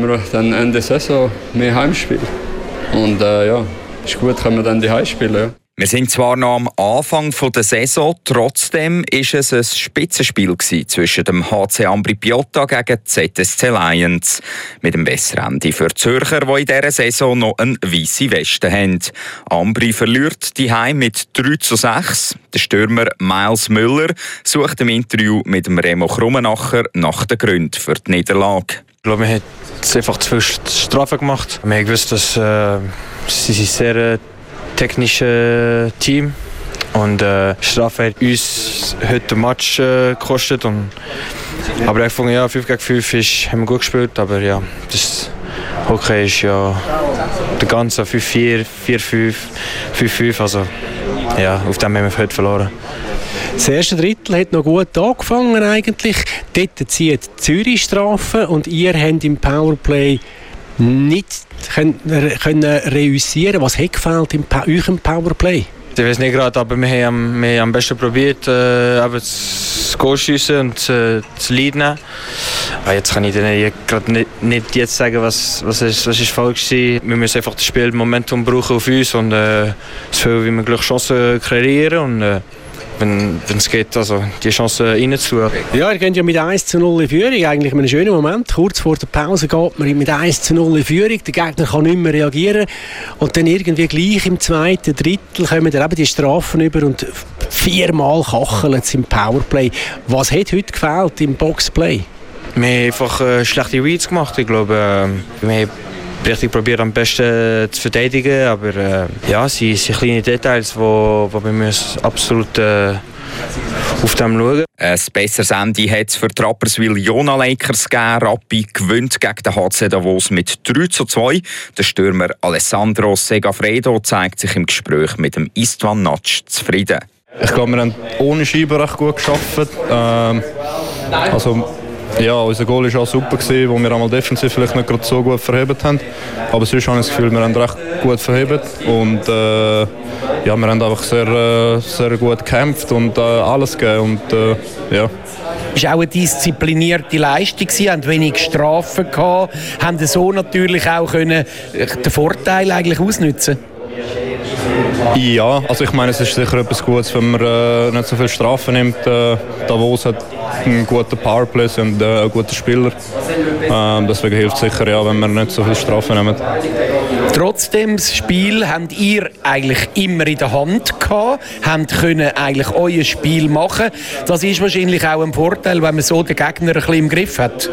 Wir haben dann Ende der Saison mehr Heimspiele. Und ist gut, können wir dann die Heimspiele. Ja. Wir sind zwar noch am Anfang der Saison, trotzdem war es ein Spitzenspiel zwischen dem HC Ambri Piotta gegen ZSC Lions. Mit dem besseren Ende für die Zürcher, die in dieser Saison noch eine weisse Weste haben. Ambri verliert die Heim mit 3:6. Der Stürmer Miles Müller sucht im Interview mit dem Remo Krummenacher nach den Gründen für die Niederlage. Ich glaube, wir haben einfach zu viel Strafen gemacht. Wir haben gewusst, dass sie sehr technisches Team und Strafe hat uns heute den Match gekostet. Aber ich fand, 5 gegen 5 haben wir gut gespielt, aber ja, das Hockey ist ja der ganze 5-4, 4-5, 5-5, also ja, auf dem haben wir heute verloren. Das erste Drittel hat noch gut angefangen eigentlich. Dort zieht Zürich Strafen und ihr habt im Powerplay nicht können reüssieren. Was hat gefehlt in eurem Powerplay? Ich weiß nicht gerade, aber wir haben am besten probiert, das Goal zu schiessen und zu leiden. Jetzt kann ich gerade nicht jetzt sagen, was ist falsch war. Wir müssen einfach das Spiel Momentum brauchen auf uns und so viel wie möglich Chancen kreieren und wenn es geht, also die Chance reinzutun. Ja, ihr geht ja mit 1:0 in Führung, eigentlich in einem schönen Moment. Kurz vor der Pause geht man mit 1:0 in Führung, der Gegner kann nicht mehr reagieren und dann irgendwie gleich im zweiten Drittel kommen dann eben die Strafen über und 4-mal kacheln sie im Powerplay. Was hat heute gefehlt im Boxplay? Wir haben einfach schlechte Reads gemacht, ich glaube. Wir haben richtig probiert am besten zu verteidigen, aber es sind kleine Details, wo wir müssen absolut auf dem schauen. Ein besseres Ende hat es für die Rapperswil Jona Lakers gegeben. Rappi gewinnt gegen den HC Davos mit 3:2. Der Stürmer Alessandro Segafredo zeigt sich im Gespräch mit dem Istvan Natsch zufrieden. Ich glaube, wir haben ohne Scheibe recht gut gearbeitet. Unser Goal war auch super, wo wir einmal defensiv vielleicht nicht gerade so gut verhebt haben. Aber sonst habe ich das Gefühl, wir haben recht gut verhebt. Und wir haben einfach sehr, sehr gut gekämpft und alles gegeben. Es war auch eine disziplinierte Leistung, haben wenig Strafen gehabt, haben so natürlich auch den Vorteil eigentlich ausnutzen. Ja, also ich meine, es ist sicher etwas Gutes, wenn man nicht so viel Strafen nimmt. Davos hat einen guten Powerplay und einen guten Spieler. Deswegen hilft es sicher, wenn wir nicht so viel Strafen nehmen. Trotzdem, das Spiel habt ihr eigentlich immer in der Hand gehabt, habt können eigentlich euer Spiel machen. Das ist wahrscheinlich auch ein Vorteil, wenn man so den Gegner ein bisschen im Griff hat.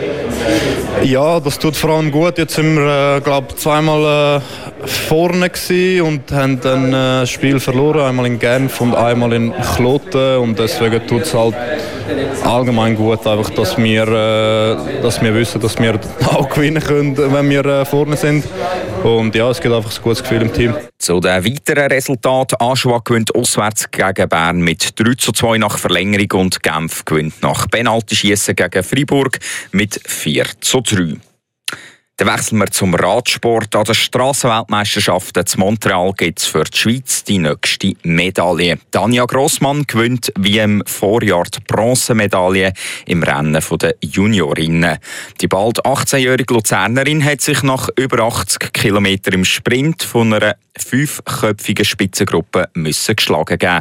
Ja, das tut vor allem gut. Jetzt sind wir, zweimal vorne gewesen und haben dann das Spiel verloren. Einmal in Genf und einmal in Kloten. Und deswegen tut es halt allgemein gut, einfach, dass wir wissen, dass wir auch gewinnen können, wenn wir vorne sind. Und ja, es gibt einfach ein gutes Gefühl im Team. Zu den weiteren Resultaten: Aschua gewinnt auswärts gegen Bern mit 3:2 nach Verlängerung und Genf gewinnt nach Penaltyschiessen gegen Freiburg mit 4:3. Dann wechseln wir zum Radsport. An den Strassenweltmeisterschaften zu Montreal gibt es für die Schweiz die nächste Medaille. Tanja Grossmann gewinnt wie im Vorjahr die Bronzemedaille im Rennen der Juniorinnen. Die bald 18-jährige Luzernerin hat sich nach über 80 Kilometern im Sprint von einer 5-köpfigen Spitzengruppe geschlagen geben.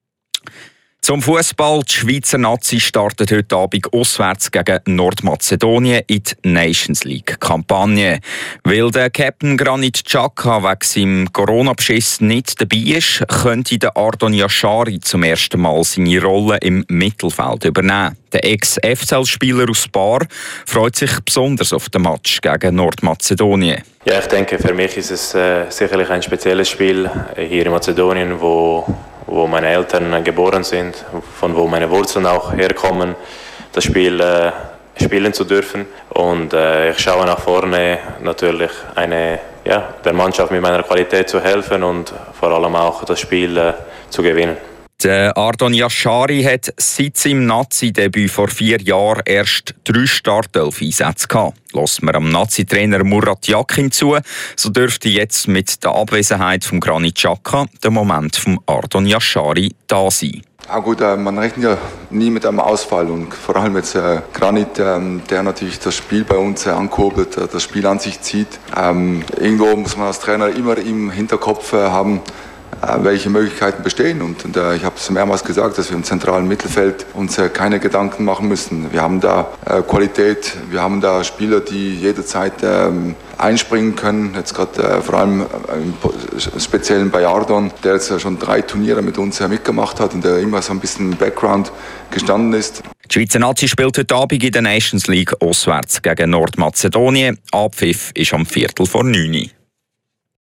Zum Fußball: Die Schweizer Nazi startet heute Abend auswärts gegen Nordmazedonien in die Nations League-Kampagne. Weil der Captain Granit Xhaka wegen seinem Corona-Beschiss nicht dabei ist, könnte der Ardon Yashari zum ersten Mal seine Rolle im Mittelfeld übernehmen. Der Ex-FCL-Spieler aus Bar freut sich besonders auf den Match gegen Nordmazedonien. Ja, ich denke, für mich ist es sicherlich ein spezielles Spiel hier in Mazedonien, wo meine Eltern geboren sind, von wo meine Wurzeln auch herkommen, das Spiel spielen zu dürfen. Und ich schaue nach vorne, natürlich der Mannschaft mit meiner Qualität zu helfen und vor allem auch das Spiel zu gewinnen. Der Ardon Yashari hat seit seinem Nazi-Debüt vor 4 Jahren erst 3 Startelf-Einsätze gehabt. Lässt man am Nazi-Trainer Murat Yakin zu, so dürfte jetzt mit der Abwesenheit von Granit Xhaka der Moment von Ardon Yashari da sein. Gut, man rechnet ja nie mit einem Ausfall und vor allem jetzt Granit, der natürlich das Spiel bei uns ankurbelt, das Spiel an sich zieht. Irgendwo muss man als Trainer immer im Hinterkopf haben, welche Möglichkeiten bestehen. Und ich habe es mehrmals gesagt, dass wir im zentralen Mittelfeld uns keine Gedanken machen müssen. Wir haben da Qualität, wir haben da Spieler, die jederzeit einspringen können. Jetzt gerade vor allem im Speziellen bei Ardon, der jetzt schon 3 Turniere mit uns mitgemacht hat und der immer so ein bisschen im Background gestanden ist. Die Schweizer Nazi spielt heute Abend in der Nations League auswärts gegen Nordmazedonien. Abpfiff ist am 8:45.